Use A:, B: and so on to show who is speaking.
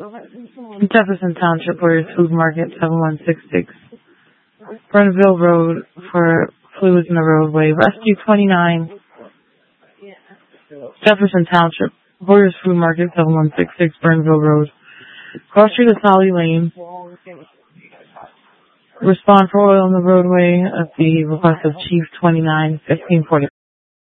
A: Jefferson Township, Warriors Food Market, 7166. Burnville Road for fluids in the roadway. Rescue 29. Jefferson Township, Warriors Food Market, 7166, Burnville Road. Cross Street to Solly Lane. Respond for oil in the roadway at the request of Chief 29, 1540.